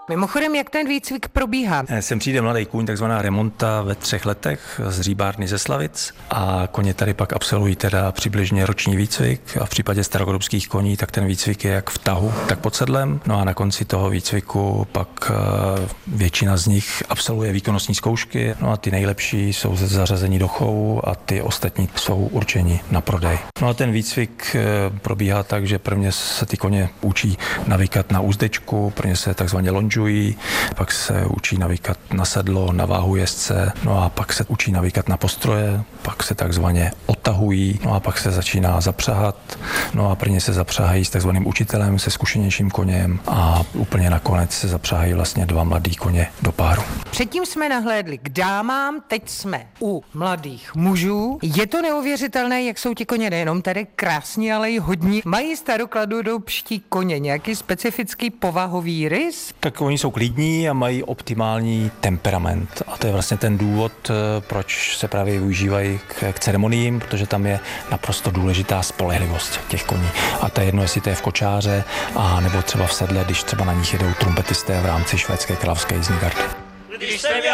Mimochodem, jak ten výcvik probíhá? Sem přijde mladý kůň, takzvaná remonta ve 3 letech z hříbárny ze Slavic a koně tady pak absolvují teda přibližně roční výcvik a v případě starogodubských koní, tak ten výcvik je jak v tahu, tak pod sedlem. No a na konci toho výcviku pak většina z nich absolvuje výkonnostní zkoušky, no a ty nejlepší jsou zařazení do chovu a ty ostatní jsou určeni na prodej. No a ten výcvik probíhá tak, že prvně se ty koně učí navykat na úzdečku, prvně se takzvaně lonžují, pak se učí navykat na sedlo, na váhu jezdce, no a pak se učí navykat na postroje, pak se takzvaně otahují, no a pak se začíná zapřahat, no a prvně se zapřahají s takzvaným učitelem, se zkušenějším koněm a úplně nakonec se zapřahají vlastně 2 mladý koně do páru. Předtím jsme nahlédli k dámám, teď jsme u mladých mužů. Je to neuvěřitelné, jak jsou ti koně nejenom tady krásní, ale i hodní. Mají starokladorubští koně nějaký specifický povahový rys? Tak oni jsou klidní a mají optimální temperament. A to je vlastně ten důvod, proč se právě využívají k ceremoniím, protože tam je naprosto důležitá spolehlivost těch koní. A to je jedno, jestli to je v kočáře, a nebo třeba v sedle, když třeba na nich jedou trumpetisté v rámci švédské královské jízdní gardy.